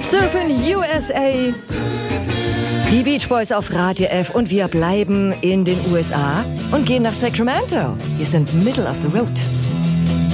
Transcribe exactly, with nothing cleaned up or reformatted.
Surfin' U S A. Die Beach Boys auf Radio F und wir bleiben in den U S A und gehen nach Sacramento. Wir sind middle of the road.